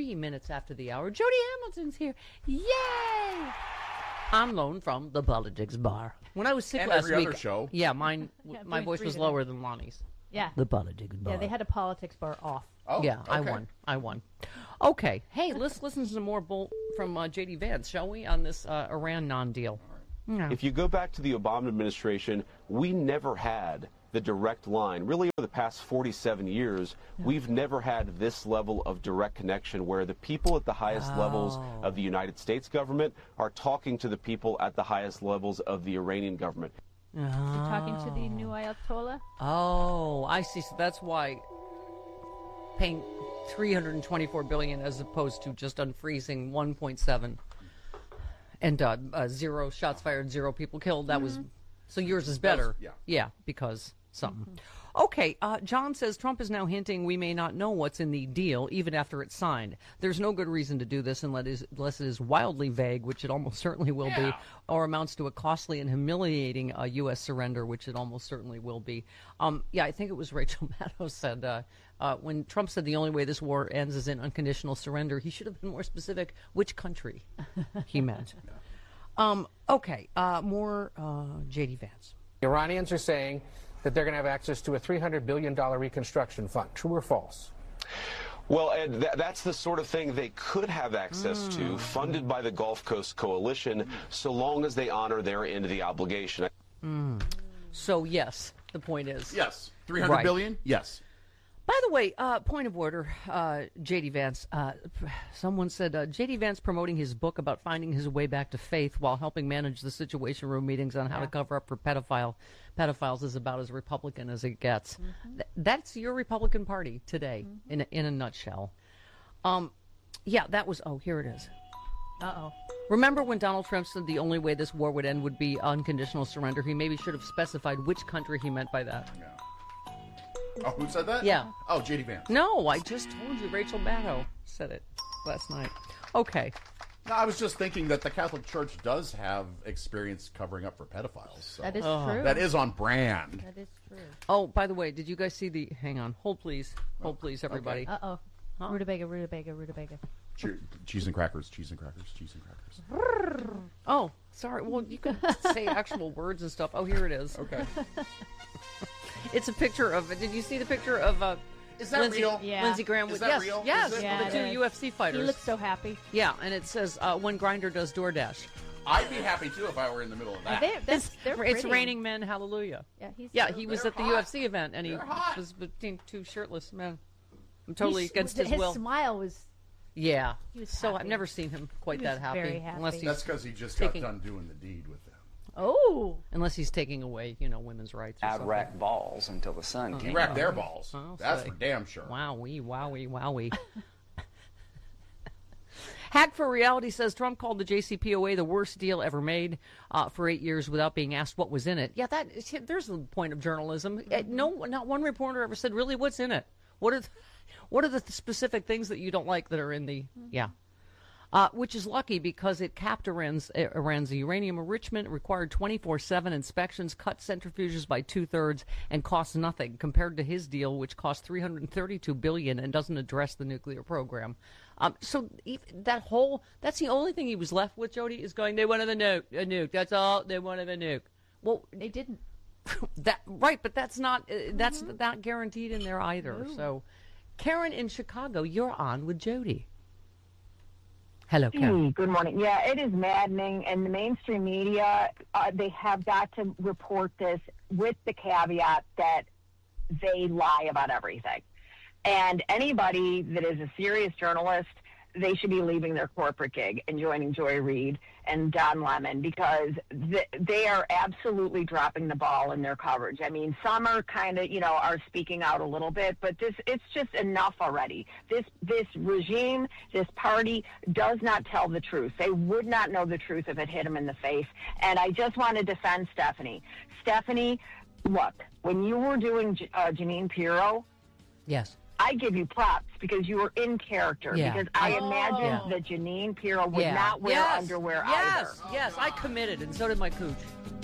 3 minutes after the hour. Jody Hamilton's here. Yay! On loan from the Politics Bar. When I was sick and last every week, other show. Yeah, my voice was lower than Lonnie's. Yeah. The Politics Bar. Yeah, they had a Politics Bar off. Oh, yeah, okay. I won. Okay. Hey, let's listen to some more from J.D. Vance, shall we, on this Iran non-deal? Yeah. If you go back to the Obama administration, we never had the direct line. Really, over the past 47 years, we've never had this level of direct connection where the people at the highest levels of the United States government are talking to the people at the highest levels of the Iranian government. You're talking to the new Ayatollah? Oh, I see. So that's why paying $324 billion as opposed to just unfreezing 1.7 and 0 shots fired, 0 people killed. That was so yours is better. Yeah, because something. Okay, John says Trump is now hinting we may not know what's in the deal even after it's signed. There's no good reason to do this unless it is wildly vague, which it almost certainly will be, or amounts to a costly and humiliating U.S. surrender, which it almost certainly will be. Yeah, I think it was Rachel Maddow said when Trump said the only way this war ends is in unconditional surrender, he should have been more specific which country he meant. Okay, more J.D. Vance. The Iranians are saying that they're going to have access to a $300 billion reconstruction fund. True or false? Well, Ed, that's the sort of thing they could have access to, funded by the Gulf Coast Coalition, so long as they honor their end of the obligation. So, yes, the point is. Yes. $300 billion? Yes. By the way, point of order, J.D. Vance. Someone said J.D. Vance promoting his book about finding his way back to faith while helping manage the Situation Room meetings on how to cover up for pedophiles is about as Republican as it gets. That's your Republican Party today, in a nutshell. Yeah, that was. Oh, here it is. Remember when Donald Trump said the only way this war would end would be unconditional surrender? He maybe should have specified which country he meant by that. Yeah. Oh, who said that? Yeah. Oh, J.D. Vance. No, I just told you. Rachel Maddow said it last night. Okay. No, I was just thinking that the Catholic Church does have experience covering up for pedophiles. So That is true. that is on brand. That is true. Oh, by the way, did you guys see the... Hang on. Hold, please. Hold, please, everybody. Uh-oh. Rutabaga. Cheese and crackers, cheese and crackers, cheese and crackers. Oh, sorry. Well, you can say actual words and stuff. Oh, here it is. Okay. It's a picture of... Did you see the picture of... Is that real? Yeah. Lindsey Graham Is with... that Yes, real? yes. Is it? Yeah, The two it is. UFC fighters. He looks so happy. Yeah, and it says, when Grindr does DoorDash. I'd be happy, too, if I were in the middle of that. They're It's pretty. Raining Men, hallelujah. Yeah, He was they're at the hot. UFC event, and he They're hot. was between two shirtless men. I'm totally against his His will. smile was... Yeah. He was So happy. I've never seen him quite He that was happy. very happy. Unless he's That's because he just taking- got done doing the deed with them. Oh. unless he's taking away, women's rights or I'd something. rack balls until the sun He came racked up. their balls. Oh, That's say. for damn sure. Wowie. Hack for Reality says Trump called the JCPOA the worst deal ever made for 8 years without being asked what was in it. Yeah, there's the point of journalism. Not one reporter ever said, really, what's in it? What are the specific things that you don't like that are in the... Yeah. Which is lucky because it capped Iran's uranium enrichment, required 24/7 inspections, cut centrifuges by 2/3, and cost nothing compared to his deal, which cost $332 billion and doesn't address the nuclear program. So that's the only thing he was left with, Jody, is going, they wanted a nuke. That's all. They wanted a nuke. Well, They didn't. right, but that's not guaranteed in there either. No. So, Karen in Chicago, you're on with Jody. Hello, Karen. Good morning. Yeah, it is maddening, and the mainstream media, they have got to report this with the caveat that they lie about everything. And anybody that is a serious journalist, they should be leaving their corporate gig and joining Joy Reid and Don Lemon because they are absolutely dropping the ball in their coverage. I mean, some are kind of, are speaking out a little bit, but it's just enough already. This regime, this party does not tell the truth. They would not know the truth if it hit them in the face. And I just want to defend Stephanie. Stephanie, look, when you were doing Jeanine Pirro, Yes. I give you props because you were in character. Yeah. Because I imagine that Jeanine Pirro would not wear underwear either. Yes, I committed, and so did my cooch.